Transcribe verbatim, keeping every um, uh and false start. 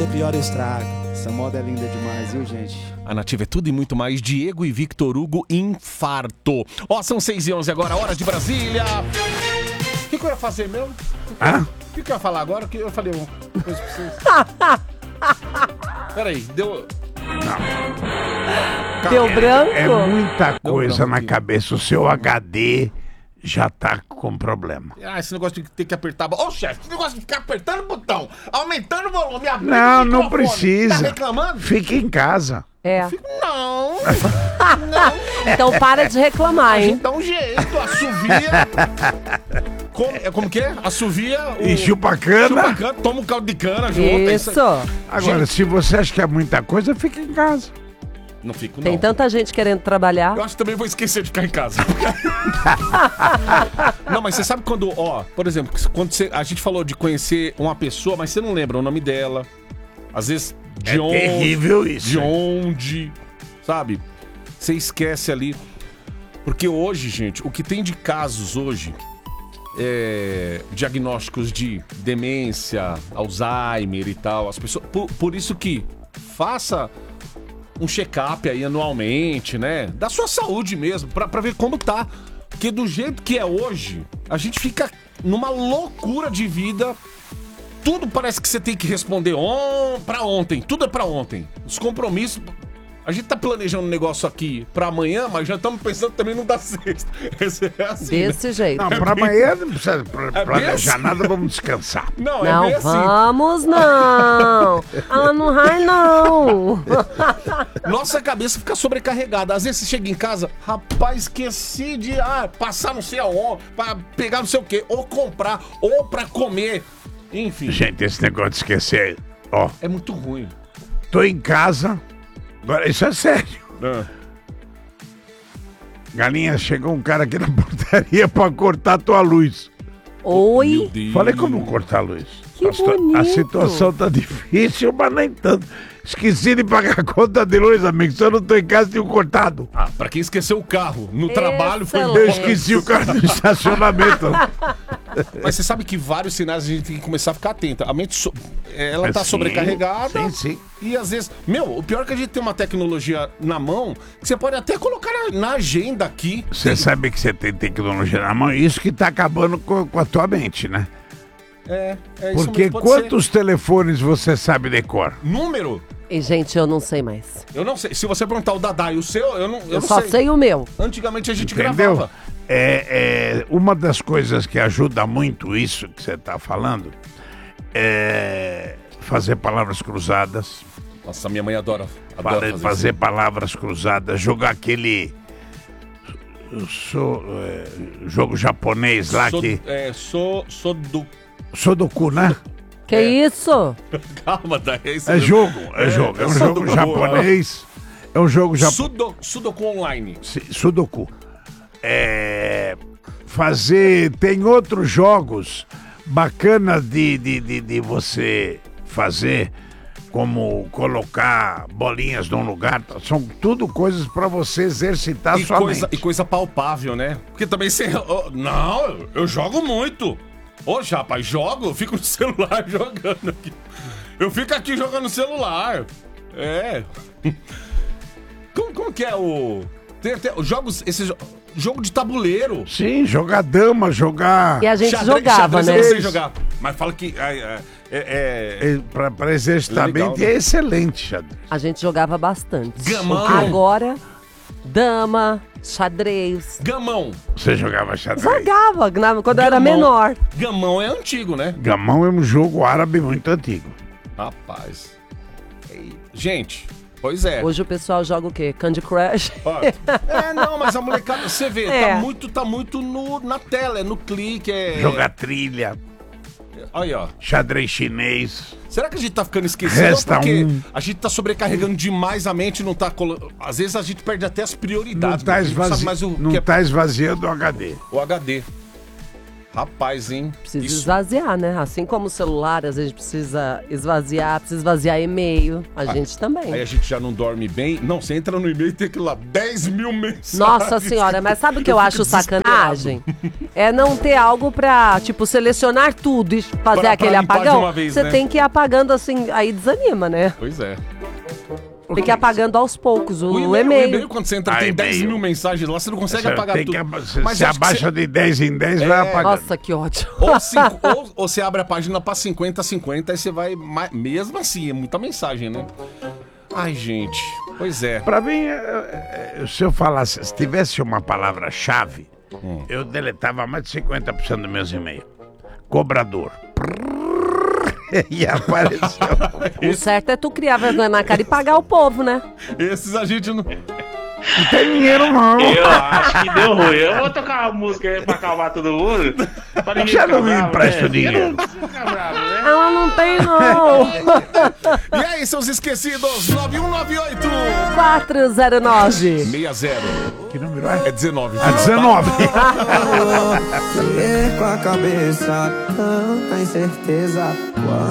ser pior estrago. Essa moda é linda demais, viu, gente? A Nativa é tudo e muito mais. Diego e Victor Hugo, infarto. Ó, oh, são seis e onze agora, hora de Brasília. O que, que eu ia fazer mesmo? Hã? O que, que eu ia falar agora? Que eu falei uma coisa pra vocês. Peraí, deu... Não. Deu branco? É, é muita coisa branco na aqui. cabeça. O seu H D já tá com problema. Ah, esse negócio de ter que apertar... Ô, chefe, esse negócio de ficar apertando o botão, aumentando o volume, abrindo Não, o não microfone. precisa. Tá reclamando? Fique em casa. É. Fico, não. Não. Então para de reclamar, A hein? gente dá um jeito, assovia. Como, é, como que é? Assovia o... E chupa cana. Chupa cana, toma um caldo de cana junto. é Isso. Agora, Gente. se você acha que é muita coisa, fica em casa. Não fico, não. Tem tanta gente querendo trabalhar. Eu acho que também vou esquecer de ficar em casa. Não, mas você sabe quando, ó, por exemplo, quando você, a gente falou de conhecer uma pessoa, mas você não lembra o nome dela. Às vezes, de É onde. terrível isso. De onde, sabe? Você esquece ali. Porque hoje, gente, o que tem de casos hoje, é, diagnósticos de demência, Alzheimer e tal, as pessoas. Por, por isso que faça um check-up aí anualmente, né? Da sua saúde mesmo, pra, pra ver como tá. Porque do jeito que é hoje, a gente fica numa loucura de vida. Tudo parece que você tem que responder on... pra ontem. Tudo é pra ontem. Os compromissos... A gente tá planejando um negócio aqui pra amanhã, mas já estamos pensando também não dar sexta. É assim, Desse né? jeito. Não, É pra bem- amanhã não precisa pla- É bem planejar assim. nada, vamos descansar. Não, Não, é bem assim. vamos não. Ela não vai não. Nossa cabeça fica sobrecarregada. Às vezes você chega em casa, rapaz, esqueci de ah, passar não sei aonde, pra pegar não sei o quê, ou comprar, ou pra comer. Enfim, Gente, esse negócio de esquecer, ó, é muito ruim. tô em casa, agora isso é sério. Ah. Galinha, chegou um cara aqui na portaria pra cortar tua luz. Meu Oi? Deus. Falei, como cortar a luz? Que a, situa- a bonito. situação tá difícil, mas nem tanto. Esqueci de pagar a conta de luz, amigo. Se eu não tô em casa, tenho cortado. Ah, pra quem esqueceu o carro no trabalho foi Excelente. Eu esqueci o carro do estacionamento. Mas você sabe que vários sinais a gente tem que começar a ficar atento. A mente, so- ela tá Sim, sobrecarregada. Sim, sim. E às vezes... Meu, o pior é que a gente tem uma tecnologia na mão que você pode até colocar na, na agenda aqui. Você sabe que você tem tecnologia na mão, isso que tá acabando com, com a tua mente, né? É, é isso Porque mesmo, pode quantos telefones você sabe de cor? ser. Número? E, gente, eu não sei mais. Eu não sei. Se você perguntar o Dadá e o seu, eu não, eu Eu não só sei. sei o meu. Antigamente a gente Entendeu? gravava. É, é, uma das coisas que ajuda muito isso que você tá falando é fazer palavras cruzadas. Nossa, minha mãe adora, adora Fala- fazer, fazer isso. palavras cruzadas, jogar aquele so- é, jogo japonês lá Sou, que. é, sou, sou do... Sudoku, né? Que isso? Calma, Dai, é isso É mesmo. jogo, é jogo. É um jogo Sudoku, japonês. É um jogo japonês. Sudo, Sudoku online. Sudoku. É, fazer. Tem outros jogos bacanas de, de, de, de você fazer, como colocar bolinhas num lugar. São tudo coisas para você exercitar E sua coisa, mente. e coisa palpável, né? Porque também você... oh, não, eu jogo muito. Ô, rapaz, jogo, eu fico no celular jogando aqui. Eu fico aqui jogando no celular. É. Como, como que é o... Tem até os jogos... Esse jo- jogo de tabuleiro. Sim, jogar dama, jogar. E a gente Xadrez- jogava, xadrez né? Eu não sei jogar. Mas fala que... É, é, é, É, Para exercitar a Legal, mente né? é excelente, xadrez. A gente jogava bastante. Gamão. Agora, dama, xadrez. Gamão. Você jogava xadrez? Jogava na- quando eu era Gamão. menor. Gamão é antigo, né? Gamão é um jogo árabe muito antigo. Rapaz. Ei, gente, pois é. Hoje o pessoal joga o quê? Candy Crush? Ó, é, não, mas a molecada, você vê, É. tá muito, tá muito no, na tela, é no clique, é... Jogar trilha, Aí, ó. xadrez chinês. Será que a gente tá ficando esquecido? Resta Porque um. a gente tá sobrecarregando demais a mente, não tá... Colo... Às vezes a gente perde até as Não prioridades. tá, a gente não sabe esvazi... mais o não que é tá esvaziando o H D. o H D. Rapaz, hein? Precisa Isso- esvaziar, né? Assim como o celular, às vezes precisa esvaziar, precisa esvaziar e-mail. A gente também. Aí a gente já não dorme bem. Não, você entra no e-mail e tem aquilo lá, dez mil mensagens. Nossa senhora, mas sabe o que eu, fico acho desesperado. sacanagem? É não ter algo pra, tipo, selecionar tudo e fazer Pra- pra aquele limpar de apagão. uma vez, Você né? tem que ir apagando assim, aí desanima, né? Pois é. Tem que ir apagando aos poucos o, O o e-mail, o e-mail. e-mail, quando você entra, Ah, tem dez e-mail. mil mensagens lá, você não consegue Você apagar tem tudo. que ab- se Mas se acho que abaixa você- de dez em dez, É. vai apagando. Nossa, que ódio. Ou, cinco- ou- ou você abre a página pra cinquenta a cinquenta, aí você vai... ma- Mesmo assim, é muita mensagem, né? Ai, gente. Pois é. Pra mim, é, é, se eu falasse, se tivesse uma palavra-chave, Hum. eu deletava mais de cinquenta por cento dos meus e-mails. Cobrador. E apareceu. O certo é tu criar vergonha na cara e pagar o povo, né? Esses a gente não... Não tem dinheiro, não. Eu acho que deu ruim. Eu vou tocar uma música aí pra acalmar todo mundo. Pra ninguém Já ficar não me bravo, empresta né? dinheiro. Eu não preciso ficar bravo, né? Ela não tem, não. E aí, seus esquecidos? nove um nove oito quatro zero nove. seis zero. Que número é? É dezenove. A dezenove. Perco a cabeça, tanta incerteza.